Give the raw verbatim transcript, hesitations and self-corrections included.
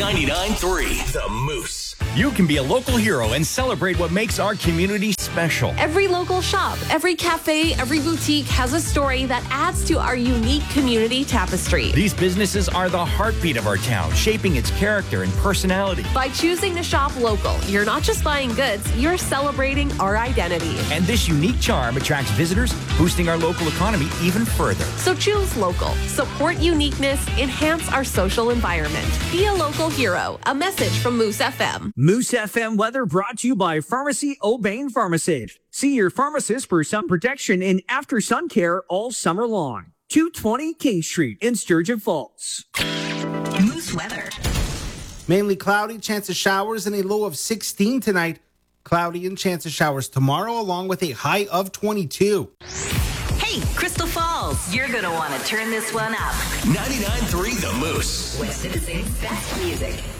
ninety-nine point three The Moose. You can be a local hero and celebrate what makes our community special. Every local shop, every cafe, every boutique has a story that adds to our unique community tapestry. These businesses are the heartbeat of our town, shaping its character and personality. By choosing to shop local, you're not just buying goods, you're celebrating our identity. And this unique charm attracts visitors, boosting our local economy even further. So choose local, support uniqueness, enhance our social environment. Be a local hero. A message from Moose F M. Moose F M weather brought to you by Pharmacy O'Bain Pharmacy. See your pharmacist for sun protection and after sun care all summer long. two twenty King Street in Sturgeon Falls. Moose weather. Mainly cloudy, chance of showers and a low of sixteen tonight. Cloudy and chance of showers tomorrow along with a high of twenty-two. Hey, Crystal Falls, you're going to want to turn this one up. ninety-nine point three The Moose. With Citizens' best music.